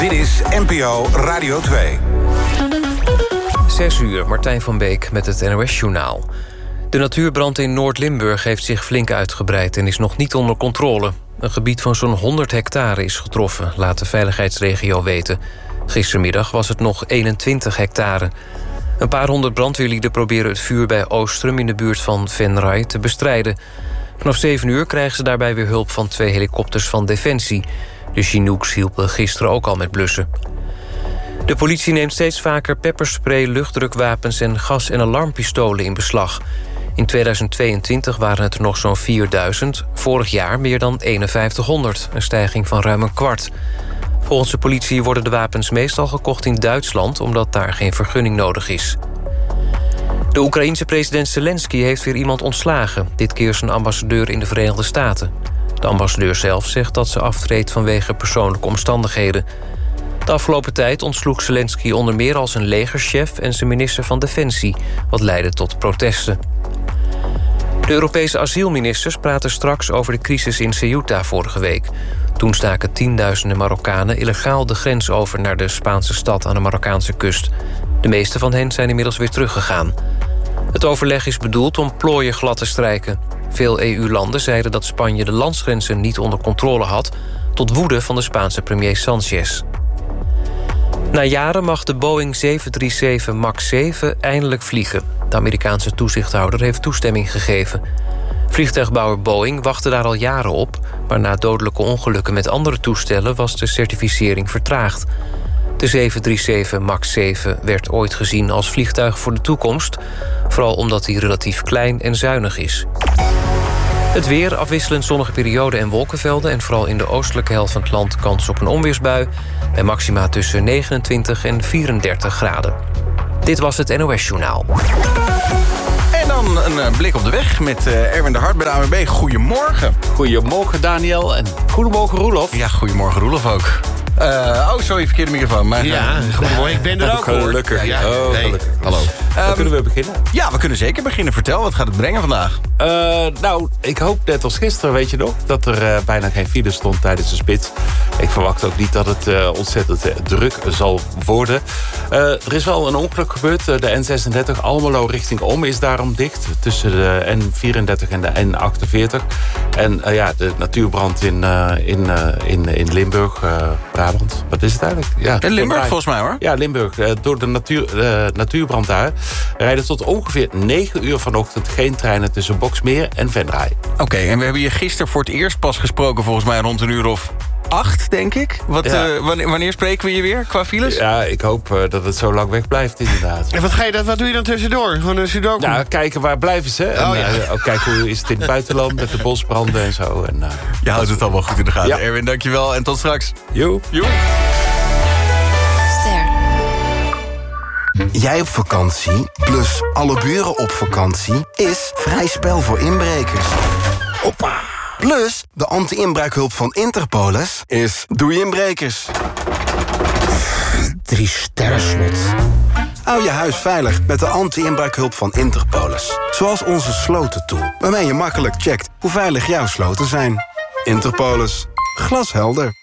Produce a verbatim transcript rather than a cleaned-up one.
Dit is N P O Radio twee. Zes uur, Martijn van Beek met het N O S-journaal. De natuurbrand in Noord-Limburg heeft zich flink uitgebreid en is nog niet onder controle. Een gebied van zo'n honderd hectare is getroffen, laat de veiligheidsregio weten. Gistermiddag was het nog eenentwintig hectare. Een paar honderd brandweerlieden proberen het vuur bij Oostrum in de buurt van Venray te bestrijden. Vanaf zeven uur krijgen ze daarbij weer hulp van twee helikopters van Defensie. De Chinooks hielpen gisteren ook al met blussen. De politie neemt steeds vaker pepperspray, luchtdrukwapens en gas- en alarmpistolen in beslag. In tweeduizend tweeëntwintig waren het er nog zo'n vierduizend. Vorig jaar meer dan eenenvijftighonderd, een stijging van ruim een kwart. Volgens de politie worden de wapens meestal gekocht in Duitsland, omdat daar geen vergunning nodig is. De Oekraïense president Zelensky heeft weer iemand ontslagen. Dit keer zijn ambassadeur in de Verenigde Staten. De ambassadeur zelf zegt dat ze aftreedt vanwege persoonlijke omstandigheden. De afgelopen tijd ontsloeg Zelensky onder meer als een legerchef en zijn minister van Defensie, wat leidde tot protesten. De Europese asielministers praten straks over de crisis in Ceuta vorige week. Toen staken tienduizenden Marokkanen illegaal de grens over naar de Spaanse stad aan de Marokkaanse kust. De meeste van hen zijn inmiddels weer teruggegaan. Het overleg is bedoeld om plooien glad te strijken. Veel E U-landen zeiden dat Spanje de landsgrenzen niet onder controle had, tot woede van de Spaanse premier Sanchez. Na jaren mag de Boeing zeven drie zeven MAX zeven eindelijk vliegen. De Amerikaanse toezichthouder heeft toestemming gegeven. Vliegtuigbouwer Boeing wachtte daar al jaren op, maar na dodelijke ongelukken met andere toestellen was de certificering vertraagd. De zeven drie zeven MAX zeven werd ooit gezien als vliegtuig voor de toekomst, vooral omdat hij relatief klein en zuinig is. Het weer, afwisselend zonnige perioden en wolkenvelden, en vooral in de oostelijke helft van het land kans op een onweersbui, bij maxima tussen negenentwintig en vierendertig graden. Dit was het N O S-journaal. En dan een blik op de weg met uh, Erwin de Hart bij de A N W B. Goedemorgen. Goedemorgen Daniel en goedemorgen Roelof. Ja, goedemorgen Roelof ook. Uh, oh, sorry, verkeerde microfoon. Maar, ja, uh, goedemorgen, ik ben er ook hoor. Gelukkig. Ja, ja. Oh, nee. gelukkig. Hallo. Dan Um, kunnen we beginnen. Ja, we kunnen zeker beginnen. Vertel, wat gaat het brengen vandaag? Uh, nou, ik hoop net als gisteren, weet je nog, dat er uh, bijna geen file stond tijdens de spits. Ik verwacht ook niet dat het uh, ontzettend uh, druk zal worden. Uh, er is wel een ongeluk gebeurd. Uh, de N zesendertig Almelo richting Om is daarom dicht. Tussen de N vierendertig en de N achtenveertig. En uh, ja, de natuurbrand in, uh, in, uh, in, in Limburg, uh, Brabant. Wat is het eigenlijk? Ja, in Limburg volgens mij hoor. Ja, Limburg. Uh, door de natuur, uh, natuurbrand daar rijden tot ongeveer negen uur vanochtend geen treinen tussen Boxmeer en Venray. Oké, okay, en we hebben hier gisteren voor het eerst pas gesproken, volgens mij rond een uur of acht, denk ik. Wat, ja. uh, wanneer, wanneer spreken we je weer qua files? Ja, ik hoop uh, dat het zo lang weg blijft, inderdaad. En wat, ga je, wat doe je dan tussendoor? Gewoon een sudoku? Ja, kijken waar blijven ze. En, oh, ja. uh, ook kijken hoe is het in het buitenland met de bosbranden en zo. En, uh, je houdt het allemaal goed in de gaten. Ja. Erwin, dankjewel en tot straks. Joep. Joep. Jij op vakantie, plus alle buren op vakantie, is vrij spel voor inbrekers. Hoppa! Plus, de anti-inbraakhulp van Interpolis is doei inbrekers. Drie sterren slot. Hou je huis veilig met de anti-inbraakhulp van Interpolis. Zoals onze slotentool, waarmee je makkelijk checkt hoe veilig jouw sloten zijn. Interpolis. Glashelder.